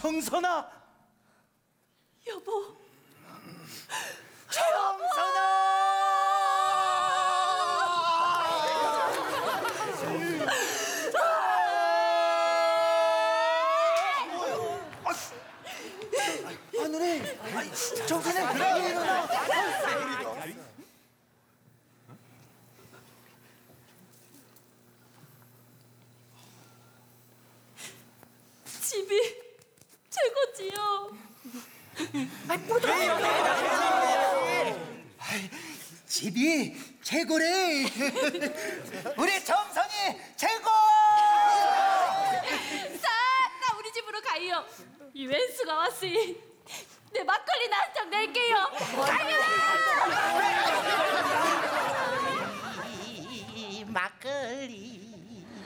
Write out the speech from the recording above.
정선아! 여보. 누님, 정선이 그래 일어나. 집이 최고지요. 집이 최고래. 우리 정선이 최고. 싹 다 우리 집으로 가요. 이 웬수가 왔으니 내 막걸리나 한 잔 낼게요. 가요.